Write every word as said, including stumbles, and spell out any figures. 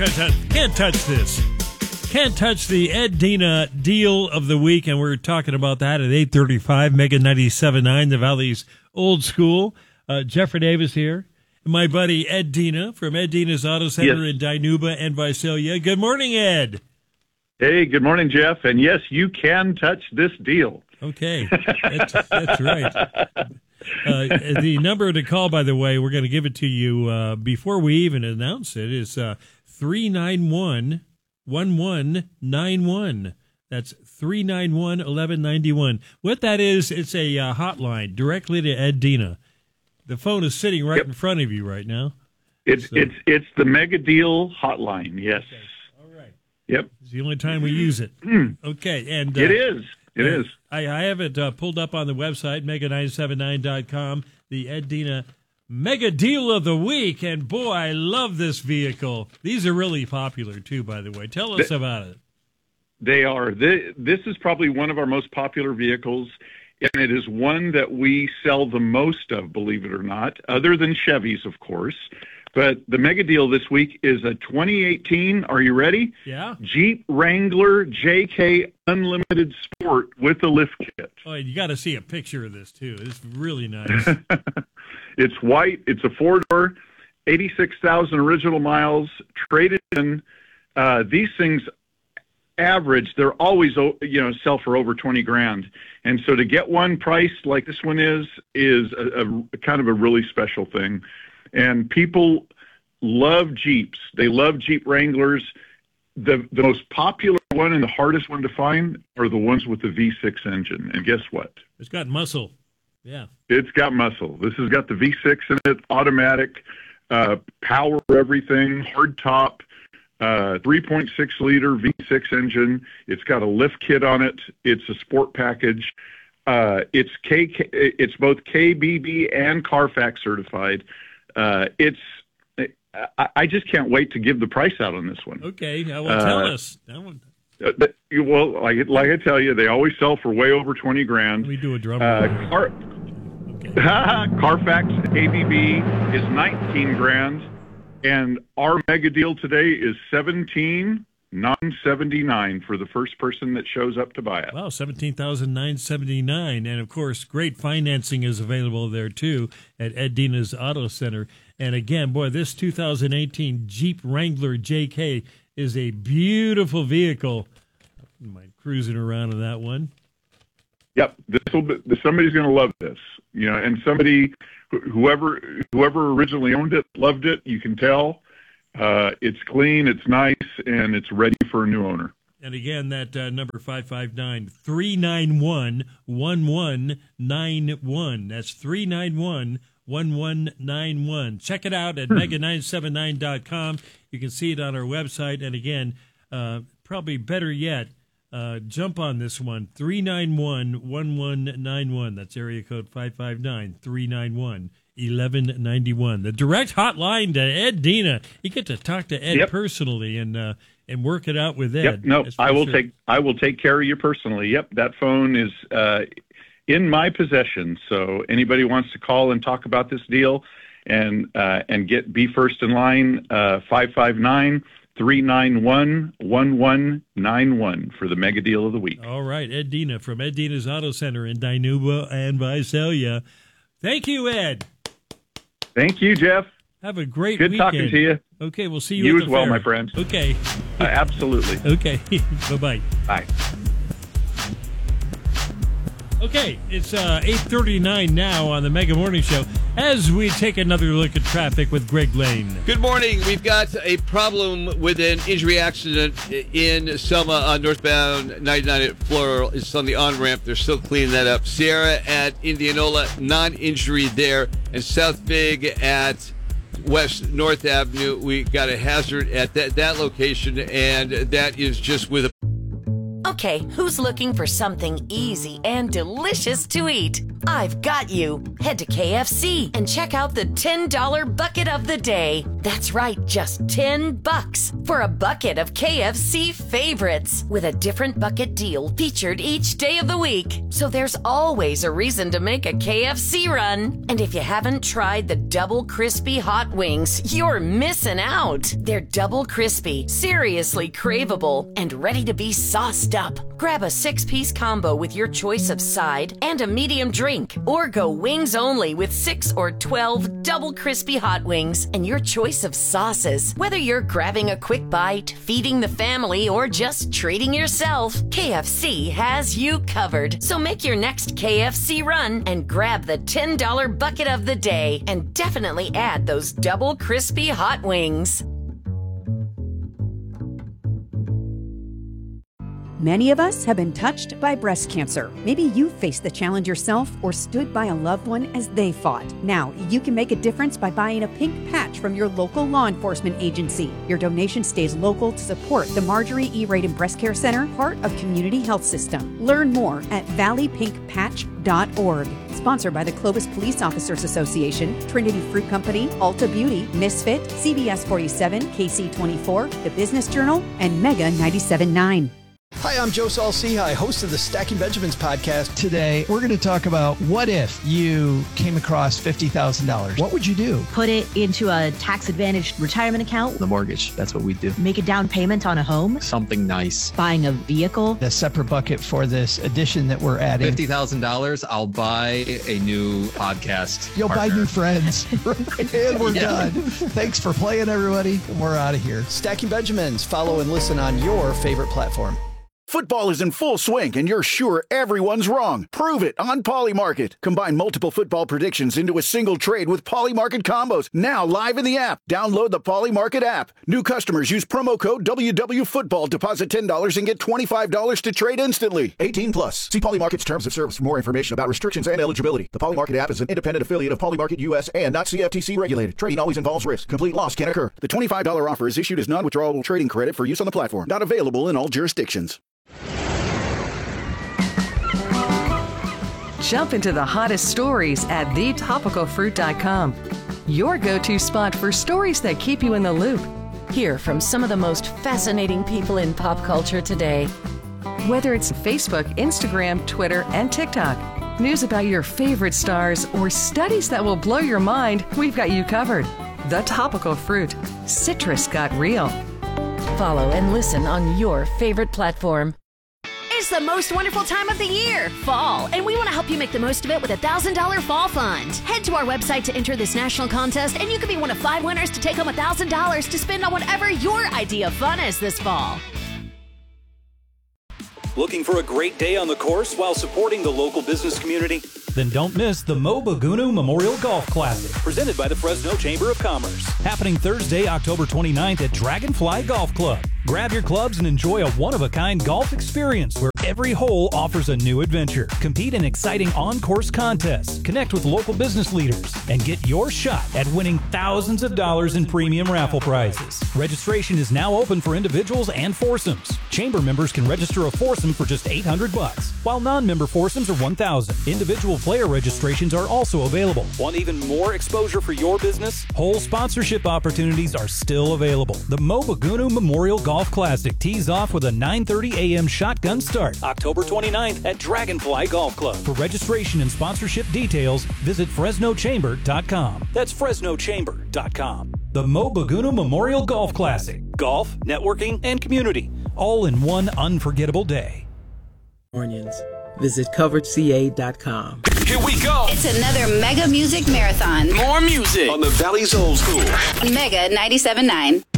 Can't touch this. Can't touch the Ed Dina deal of the week, and we're talking about that at eight thirty-five, Mega ninety-seven point nine, the Valley's old school. Uh, Jeffrey Davis here. My buddy Ed Dina from Ed Dina's Auto Center yes. in Dinuba and Visalia. Good morning, Ed. Hey, good morning, Jeff. And yes, you can touch this deal. Okay, that's, that's right. Uh, the number to call, by the way, we're going to give it to you uh, before we even announce it, is uh, three nine one, one one nine one. That's three nine one, one one nine one. What that is, it's a uh, hotline directly to Ed Dina. The phone is sitting right yep. in front of you right now. It's so. it's it's the Mega Deal hotline. Yes. Okay. All right. Yep. It's the only time we use it. Okay, and uh, it is. It uh, is. I, I have it uh, pulled up on the website, mega nine seven nine dot com. The Ed Dina Mega Deal of the Week, and boy, I love this vehicle. These are really popular too, by the way. Tell us they, about it. They are. They, this is probably one of our most popular vehicles. And it is one that we sell the most of, believe it or not, other than Chevys, of course. But the mega deal this week is a twenty eighteen, are you ready? Yeah. Jeep Wrangler J K Unlimited Sport with a lift kit. Oh, you got to see a picture of this, too. It's really nice. It's white. It's a four-door, eighty-six thousand original miles, traded in. Uh, these things average, they're always, you know, sell for over twenty grand. And so to get one priced like this one is, is a, a kind of a really special thing. And people love Jeeps. They love Jeep Wranglers. The, the most popular one and the hardest one to find are the ones with the V six engine. And guess what? It's got muscle. Yeah. It's got muscle. This has got the V six in it, automatic, uh, power everything, hard top. Uh, three point six liter V six engine. It's got a lift kit on it. It's a sport package. Uh, it's K, it's both K B B and Carfax certified. Uh, it's, I, I just can't wait to give the price out on this one. Okay, well, tell uh, us. That one. Uh, well, like, like I tell you, they always sell for way over twenty grand. Let me do a drum uh, roll. Car, okay. Carfax K B B is nineteen grand. And our mega deal today is seventeen nine seventy-nine for the first person that shows up to buy it. Wow, seventeen thousand nine hundred seventy-nine dollars. And, of course, great financing is available there, too, at Ed Dina's Auto Center. And, again, boy, this two thousand eighteen Jeep Wrangler J K is a beautiful vehicle. I might cruising around in that one. Yep, this will be, somebody's going to love this, you know, and somebody, whoever whoever originally owned it, loved it. You can tell uh, it's clean, it's nice, and it's ready for a new owner. And again, that uh, number five five nine, three nine one, one one nine one. That's three nine one, one one nine one. Check it out at mega nine seven nine dot com. You can see it on our website. And again, uh, probably better yet, Uh, jump on this one, three nine one, one one nine one. That's area code five five nine, three nine one, one one nine one. The direct hotline to Ed Dina. You get to talk to Ed yep. personally and uh, and work it out with Ed. Yep. No, I will sure. take I will take care of you personally. Yep, that phone is uh, in my possession. So anybody wants to call and talk about this deal and uh, and get be first in line, uh, five five nine, three nine one, one one nine one for the mega deal of the week. All right, Ed Dina from Ed Dina's Auto Center in Dinuba and Visalia. Thank you, Ed. Thank you, Jeff. Have a great Good weekend. talking to you. Okay, we'll see you, you at as the well, fair. my friend. Okay. Uh, absolutely. Okay. Bye-bye. Bye. Okay, it's uh, eight thirty-nine now on the Mega Morning Show as we take another look at traffic with Greg Lane. Good morning. We've got a problem with an injury accident in Selma on northbound ninety-nine at Floral. It's on the on-ramp. They're still cleaning that up. Sierra at Indianola, non-injury there. And South Big at West North Avenue, we got a hazard at that, that location, and that is just with a... Okay, who's looking for something easy and delicious to eat? I've got you. Head to K F C and check out the ten dollar bucket of the day. That's right, just ten bucks for a bucket of K F C favorites with a different bucket deal featured each day of the week. So there's always a reason to make a K F C run. And if you haven't tried the double crispy hot wings, you're missing out. They're double crispy, seriously craveable, and ready to be sauced up. Grab a six-piece combo with your choice of side and a medium drink, or go wings only with six or twelve double crispy hot wings and your choice of sauces. Whether you're grabbing a quick bite, feeding the family, or just treating yourself, K F C has you covered. So make your next K F C run and grab the ten dollar bucket of the day, and definitely add those double crispy hot wings. Many of us have been touched by breast cancer. Maybe you faced the challenge yourself or stood by a loved one as they fought. Now, you can make a difference by buying a pink patch from your local law enforcement agency. Your donation stays local to support the Marjorie E. Radin Breast Care Center, part of Community Health System. Learn more at valley pink patch dot org. Sponsored by the Clovis Police Officers Association, Trinity Fruit Company, Ulta Beauty, Misfit, C B S forty-seven, K C twenty-four, The Business Journal, and Mega ninety-seven point nine. Hi, I'm Joe Saul-Sehy, host of the Stacking Benjamins podcast. Today, we're going to talk about what if you came across fifty thousand dollars? What would you do? Put it into a tax-advantaged retirement account. The mortgage, that's what we do. Make a down payment on a home. Something nice. Buying a vehicle. A separate bucket for this addition that we're adding. fifty thousand dollars, I'll buy a new podcast You'll partner. buy new friends. And we're yeah. done. Thanks for playing, everybody. We're out of here. Stacking Benjamins. Follow and listen on your favorite platform. Football is in full swing, and you're sure everyone's wrong. Prove it on Polymarket. Combine multiple football predictions into a single trade with Polymarket combos. Now live in the app. Download the Polymarket app. New customers use promo code W W Football. Deposit ten dollars and get twenty-five dollars to trade instantly. eighteen plus. See Polymarket's terms of service for more information about restrictions and eligibility. The Polymarket app is an independent affiliate of Polymarket U S and not C F T C regulated. Trading always involves risk. Complete loss can occur. The twenty-five dollars offer is issued as non-withdrawable trading credit for use on the platform. Not available in all jurisdictions. Jump into the hottest stories at the topical fruit dot com. Your go-to spot for stories that keep you in the loop. Hear from some of the most fascinating people in pop culture today. Whether it's Facebook, Instagram, Twitter, and TikTok, news about your favorite stars, or studies that will blow your mind, we've got you covered. The Topical Fruit. Citrus got real. Follow and listen on your favorite platform. It's the most wonderful time of the year, fall, and we want to help you make the most of it with a one thousand dollars Fall Fund. Head to our website to enter this national contest, and you could be one of five winners to take home one thousand dollars to spend on whatever your idea of fun is this fall. Looking for a great day on the course while supporting the local business community? Then don't miss the Mo Bagunu Memorial Golf Classic, presented by the Fresno Chamber of Commerce. Happening Thursday, October twenty-ninth at Dragonfly Golf Club. Grab your clubs and enjoy a one-of-a-kind golf experience where every hole offers a new adventure. Compete in exciting on-course contests, connect with local business leaders, and get your shot at winning thousands of dollars in premium raffle prizes. Registration is now open for individuals and foursomes. Chamber members can register a foursome for just eight hundred bucks, while non-member foursomes are one thousand. Individual player registrations are also available. Want even more exposure for your business? Whole sponsorship opportunities are still available. The Mo Bagunu Memorial Golf Classic tees off with a nine thirty a.m. shotgun start. October twenty-ninth at Dragonfly Golf Club. For registration and sponsorship details, visit Fresno Chamber dot com. That's Fresno Chamber dot com. The Mo Bagunu Memorial Golf Classic. Golf, networking, and community. All in one unforgettable day. Onions. Visit covered c a dot com. Here we go. It's another Mega Music Marathon. More music on the Valley's Old School. Mega ninety-seven point nine.